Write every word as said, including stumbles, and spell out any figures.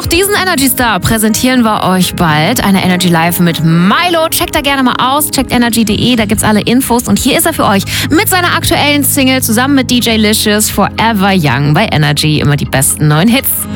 diesen Energy Star präsentieren wir euch bald. Eine Energy Live mit Milo. Checkt da gerne mal aus. Checkt energy punkt de, da gibt's alle Infos. Und hier ist er für euch mit seiner aktuellen Single zusammen mit D J Licious, Forever Young bei Energy. Immer die besten neuen Hits.